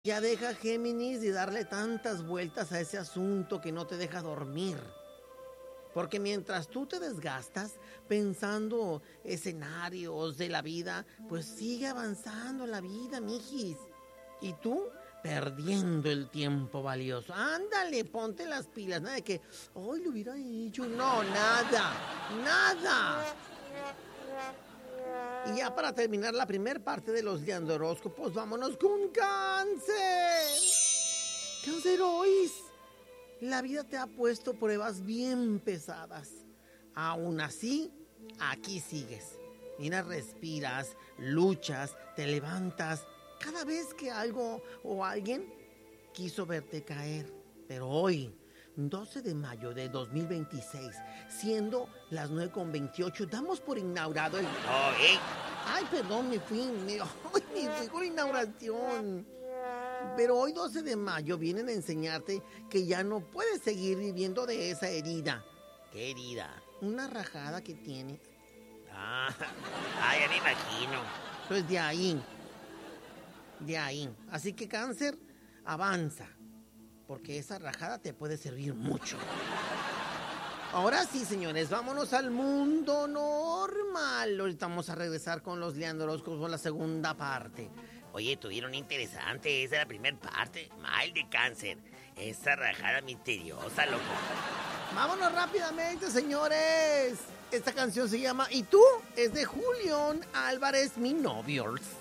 Ya deja, Géminis, de darle tantas vueltas a ese asunto que no te deja dormir. Porque mientras tú te desgastas pensando escenarios de la vida, pues sigue avanzando la vida, mijis. Y tú perdiendo el tiempo valioso. Ándale, ponte las pilas. Nada de que, ¡ay, lo hubiera hecho! No, nada, nada. Y ya para terminar la primera parte de los horóscopos, vámonos con Cáncer. Cáncerois, la vida te ha puesto pruebas bien pesadas. Aún así, aquí sigues. Mira, respiras, luchas, te levantas. Cada vez que algo o alguien quiso verte caer. Pero hoy, 12 de mayo de 2026, siendo las 9:28, damos por inaugurado el... Ay, perdón, me fui con la inauguración. Pero hoy, 12 de mayo, vienen a enseñarte que ya no puedes seguir viviendo de esa herida. ¿Qué herida? Una rajada que tiene. Ya me imagino. Pues de ahí. Así que, Cáncer, avanza. Porque esa rajada te puede servir mucho. Ahora sí, señores, vámonos al mundo normal. Ahorita vamos a regresar con los Horóscopos, la segunda parte. Oye, tuvieron interesante, esa es la primera parte. Mal de Cáncer. Esa rajada misteriosa, loco. Vámonos rápidamente, señores. Esta canción se llama ¿Y tú? Es de Julián Álvarez, mi novio.